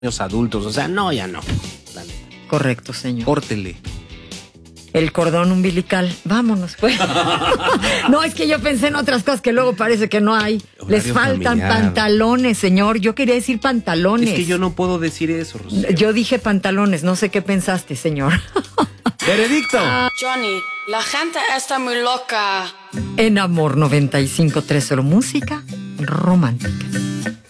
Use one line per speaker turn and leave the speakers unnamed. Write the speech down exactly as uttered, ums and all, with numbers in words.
adultos, o sea, no, ya no. Dale.
Correcto, señor.
Córtele.
El cordón umbilical. Vámonos, pues. No, es que yo pensé en otras cosas que luego parece que no hay.
Horario
Les faltan
familiar.
pantalones, señor. Yo quería decir pantalones.
Es que yo no puedo decir eso, Rocío.
Yo dije pantalones, no sé qué pensaste, señor.
¡Veredicto!
Johnny, la gente está muy loca.
En Amor noventa y cinco punto tres, solo música romántica.